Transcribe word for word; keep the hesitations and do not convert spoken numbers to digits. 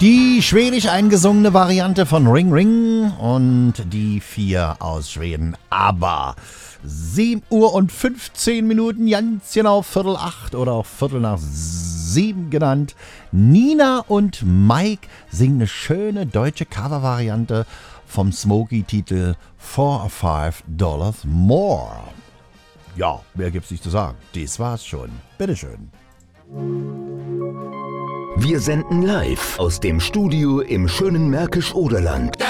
Die schwedisch eingesungene Variante von Ring Ring und die vier aus Schweden. Aber sieben Uhr und fünfzehn Minuten, ganz genau Viertel acht oder auch Viertel nach sieben genannt. Nina und Mike singen eine schöne deutsche Covervariante vom Smokey-Titel Four or Five Dollars More. Ja, mehr gibt's nicht zu sagen. Das war's schon. Bitteschön. Wir senden live aus dem Studio im schönen Märkisch-Oderland.